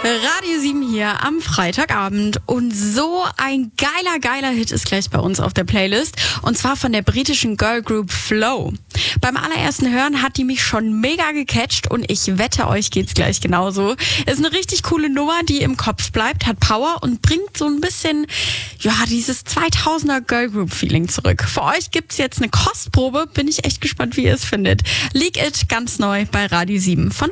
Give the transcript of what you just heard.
Radio 7 hier am Freitagabend und so ein geiler Hit ist gleich bei uns auf der Playlist und zwar von der britischen Girlgroup Flow. Beim allerersten Hören hat die mich schon mega gecatcht und ich wette, euch geht's gleich genauso. Ist eine richtig coole Nummer, die im Kopf bleibt, hat Power und bringt so ein bisschen, dieses 2000er Girlgroup-Feeling zurück. Für euch gibt's jetzt eine Kostprobe, bin ich echt gespannt, wie ihr es findet. Leak It ganz neu bei Radio 7 von